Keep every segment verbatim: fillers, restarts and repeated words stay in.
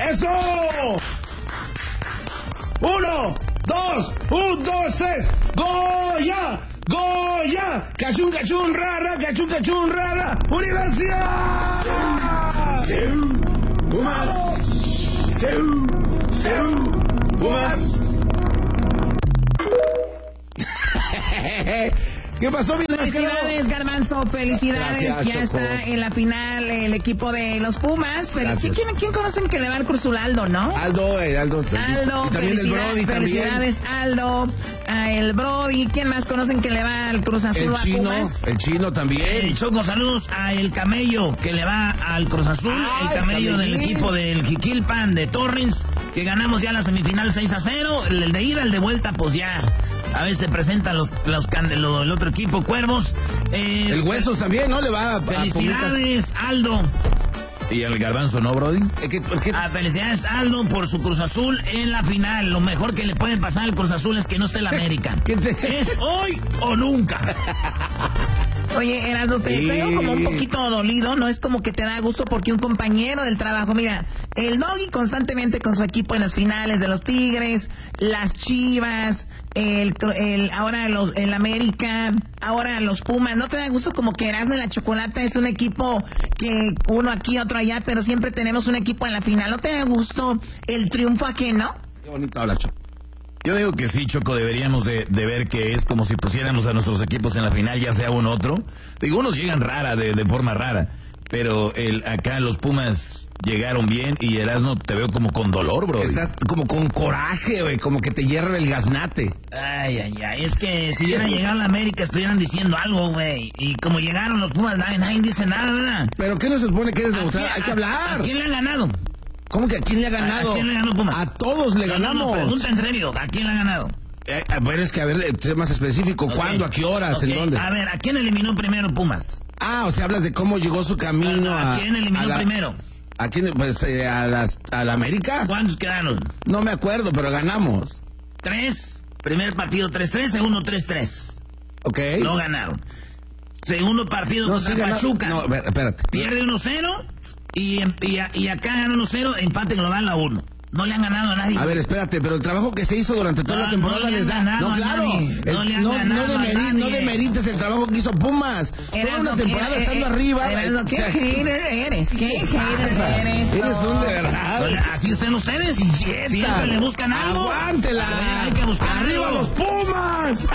¡Eso! ¡Uno, dos, un, dos, tres! ¡Goya! ¡Goya! ¡Cachún, cachún, rara! ¡Cachún, cachún, rara! ¡Universidad! ¡Seu! ¡Pumas! ¡Seu! ¡Seu! ¡Pumas! ¿Qué pasó, mi Felicidades, Garbanzo, felicidades. Gracias, ya Choco. está en la final el equipo de los Pumas. Pero ¿quién, ¿quién conocen que le va al Cruz Azul? Aldo, ¿no? Aldo, eh, Aldo. Aldo, y también el Brody, felicidades, también. Aldo, a el Brody. ¿Quién más conocen que le va al Cruz Azul El a chino, Pumas? el chino también. Eh, Choco, saludos a el camello que le va al Cruz Azul, Ay, el camello del camellín. equipo del Jiquilpan de Torrens, que ganamos ya la semifinal seis a cero, el, el de ida, el de vuelta, pues ya, a veces se presentan los, los, los el otro equipo, Cuervos. Eh, El Huesos también, ¿no? Le va a, a felicidades, Aldo. ¿Y el Garbanzo no, Brody? ¿Qué, qué, qué? Ah, felicidades, Aldo, por su Cruz Azul en la final. Lo mejor que le puede pasar al Cruz Azul es que no esté el América. ¿Qué te- Es hoy o nunca. Oye, Erasmo, te Sí. veo como un poquito dolido, no es como que te da gusto porque un compañero del trabajo, mira, el Doggy constantemente con su equipo en las finales de los Tigres, las Chivas, el, el ahora los, el América, ahora los Pumas, ¿no te da gusto como que Erasmo y la Chocolata es un equipo que uno aquí, otro allá, pero siempre tenemos un equipo en la final? ¿No te da gusto el triunfo ajeno? Qué bonito habla, Choco. Yo digo que sí, Choco, deberíamos de, de ver que es como si pusiéramos a nuestros equipos en la final, ya sea uno u otro. Digo, unos llegan rara, de, de forma rara, pero el acá los Pumas llegaron bien y Erasmo te veo como con dolor, bro. Está como con coraje, güey, como que te hierve el gaznate. Ay, ay, ay, es que si hubieran llegado a la América estuvieran diciendo algo, güey. Y como llegaron los Pumas, nadie, nadie dice nada, ¿verdad? ¿Pero qué no se supone que eres ¿A negociar? quién- Hay que a- hablar. ¿A quién le han ganado? ¿Cómo que a quién le ha ganado? ¿A quién le ganó Pumas? A todos le No, no, ganamos. no, pregunta en serio, ¿a quién le ha ganado? Eh, eh, bueno, es que a ver, eh, sé más específico. Ok. ¿Cuándo? ¿A qué horas? Ok, ¿En dónde? A ver, ¿a quién eliminó primero Pumas? Ah, o sea, hablas de cómo llegó su camino ¿A, a... a quién eliminó a la- primero? ¿A quién? Pues eh, a, las, a la América. ¿Cuántos quedaron? No me acuerdo, pero ganamos. Tres. Primer partido tres tres, segundo tres tres. ¿Ok? No ganaron. Segundo partido No, contra sí, ganó- Pachuca. No, a ver, espérate. Pierde uno cero y, em- y, a- y acá gana uno cero, empate global a uno. No le han ganado a nadie. A ver, espérate, pero el trabajo que se hizo durante toda No, la temporada no le les han da. ganado No, a claro. nadie. El- No le han no, ganado no, a demeri- nadie. no demerites el trabajo que hizo Pumas. Toda Erasmo, una temporada ¿qué- estando eh, arriba. Erasmo, ¿qué O sea, hater eres? ¿Qué hater eres? Eres un de verdad. Oye, así están ustedes. Siempre le buscan algo. ¡Aguántela! A ver, hay que buscar ¡Arriba algo. los Pumas!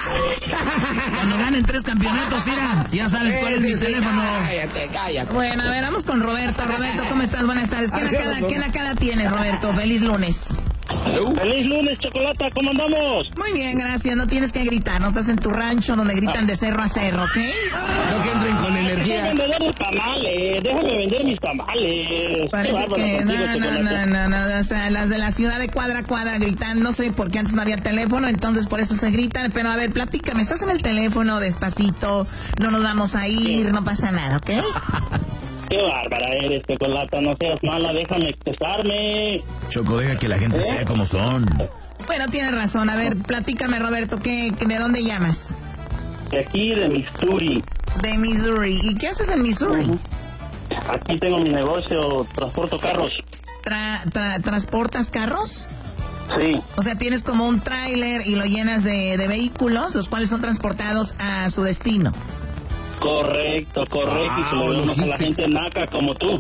Cuando ganen tres campeonatos, mira, ya sabes cuál es mi Sí, sí, teléfono. Cállate, cállate. Bueno, a ver, vamos con Roberto. Roberto, ¿cómo estás? Buenas tardes. ¿Qué nacada, ¿qué nacada tienes, Roberto? Feliz lunes. ¡Feliz lunes, Chocolata! ¿Cómo andamos? Muy bien, gracias. No tienes que gritar. No estás en tu rancho donde gritan de cerro a cerro, ¿ok? No que entren con Déjame energía. vender los tamales, déjame vender mis tamales. Parece Qué bárbaro que contigo, no, no, Chocolata. no, no, no, o sea, las de la ciudad de cuadra a cuadra gritan, no sé por qué antes no había teléfono, entonces por eso se gritan, pero a ver, platícame, estás en el teléfono despacito, no nos vamos a ir, no pasa nada, ¿ok? Qué bárbara eres, Chocolata, no seas mala, déjame expresarme. Choco, deja que la gente sea como son. Bueno, tienes razón, a ver, platícame, Roberto, ¿qué, qué- ¿de dónde llamas? De aquí, de Missouri. De Missouri. ¿Y qué haces en Missouri? Aquí tengo mi negocio, transporto carros. Tra- tra- ¿Transportas carros? Sí, O sea, tienes como un tráiler y lo llenas de, de vehículos, los cuales son transportados a su destino. correcto, correcto. Ah, y se lo damos a la logística. gente naca como tú.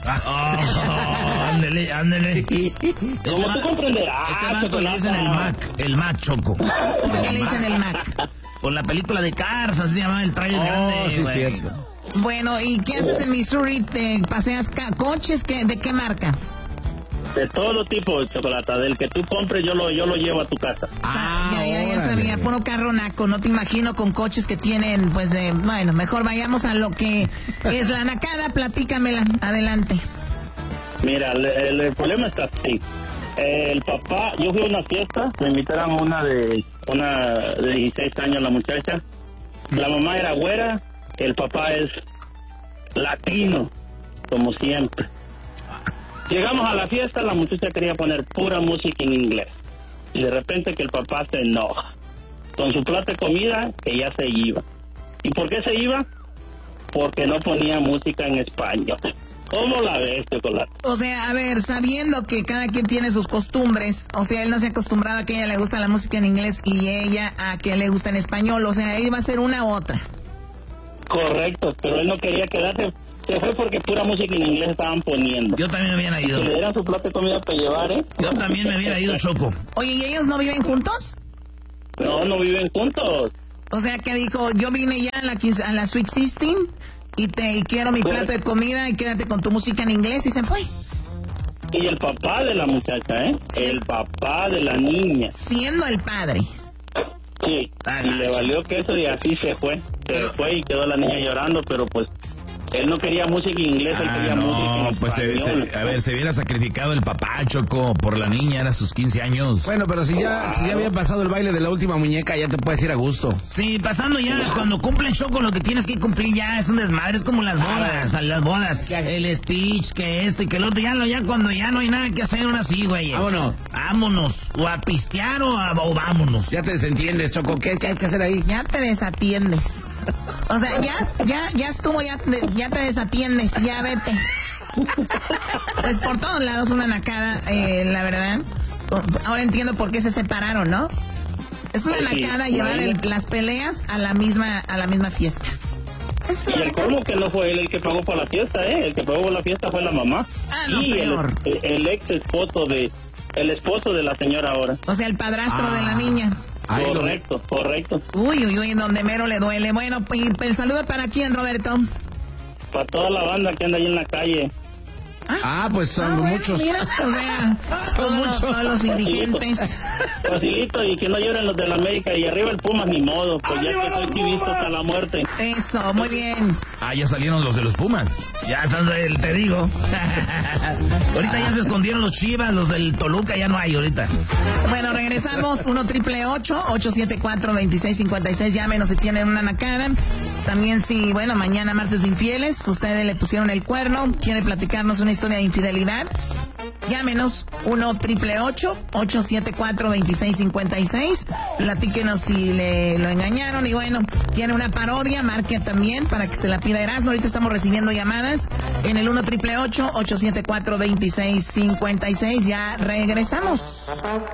Ah, ándele, ándele. Como tú comprenderás, Este banco le Chocolata. dicen el Mac, el Mac, Choco. ¿Por qué le dicen el Mac? Por la película de Cars, así se llama el trailer Oh, grande, sí, güey. cierto. Bueno, ¿y qué haces en Missouri? ¿Te paseas ca- coches? ¿Qué, ¿De qué marca? De todo tipo, Chocolata. Del que tú compres, yo lo, yo lo llevo a tu casa. Ah, ya, ya, ya órale. sabía, puro carro naco, no te imagino con coches que tienen, pues, de, bueno, mejor vayamos a lo que es la nacada, platícamela, adelante. Mira, el, el- el problema está así. Eh, el papá, yo fui a una fiesta, me invitaron a una de una de dieciséis años, la muchacha. La mamá era güera, el papá es latino, como siempre. Llegamos a la fiesta, la muchacha quería poner pura música en inglés. Y de repente que el papá se enoja. Con su plato de comida, ella se iba. ¿Y por qué se iba? Porque no ponía música en español. ¿Cómo la ves, Chocolate? O sea, a ver, sabiendo que cada quien tiene sus costumbres, o sea, él no se ha acostumbrado a que a ella le gusta la música en inglés y ella a que le gusta en español, o sea, él va a ser una u otra. Correcto, pero él no quería quedarse, se fue porque pura música en inglés estaban poniendo. Yo también me hubiera ido. Que le dieran su plato de comida para llevar, ¿eh? Yo también me hubiera ido, Choco. Oye, ¿y ellos no viven juntos? No, no viven juntos. O sea, que dijo, yo vine ya a la, quince, a la Sweet Sixteen y, te, y quiero mi plato de comida y quédate con tu música en inglés y se fue. Y el papá de la muchacha, ¿eh? El papá de la niña. Siendo el padre. Sí, y le valió queso y así se fue. Se Pero... fue y quedó la niña llorando, pero pues él no quería música en inglés, él Ah, quería música no, en pues se, español. se- a ver, se hubiera sacrificado el papá, Choco, por la niña, era sus quince años. Bueno, pero si ya, si ya había pasado el baile de la última muñeca, ya te puedes ir a gusto. Sí, pasando ya, cuando cumplen, Choco, lo que tienes que cumplir ya es un desmadre, es como las bodas, a las bodas, el speech, que esto y que el otro, ya, lo, ya cuando ya no hay nada que hacer, ahora sí, güey. Vámonos. Vámonos, o a pistear o, a, o vámonos. Ya te desentiendes, Choco. ¿Qué, qué hay que hacer ahí? Ya te desatiendes. O sea, ya, ya, ya estuvo, ya, ya te desatiendes, ya vete. Pues por todos lados una nacada, eh, la verdad. Ahora entiendo por qué se separaron, ¿no? Es una Sí, nacada sí. llevar el- las peleas a la misma, a la misma fiesta. Es Y una el colmo que no fue él el que pagó por la fiesta, ¿eh? El que pagó por la fiesta fue la mamá. Ah, no, y el, peor. el, el ex esposo de, el esposo de la señora ahora. O sea, el padrastro Ah. de la niña. Ahí lo- Correcto, correcto. Uy, uy, uy, donde mero le duele. Bueno, y el saludo para quién, Roberto. Para toda la banda que anda ahí en la calle. Ah, pues son Ah, bueno, muchos. mira, o sea, todos, los- muchos. todos los indigentes. Facilito, y que no lloren los de la América. Y arriba el Pumas, ni modo. Pues ya que soy chivista hasta la muerte. Eso, muy bien. Ah, ya salieron los de los Pumas. Ya están, el- te digo. Ahorita ya se escondieron los Chivas, los del Toluca, ya no hay ahorita. Bueno, regresamos. uno triple ocho, ocho siete cuatro, dos seis cinco seis. Llámenos si tienen una nacada. También si, bueno, mañana martes de infieles, ustedes le pusieron el cuerno, quiere platicarnos una historia de infidelidad. Llámenos uno triple ocho, ocho siete cuatro, dos seis cinco seis. Platíquenos si le lo engañaron. Y bueno, tiene una parodia, marque también para que se la pida Erasmo. Ahorita estamos recibiendo llamadas en el uno triple ocho, ocho siete cuatro, dos seis cinco seis. Ya regresamos.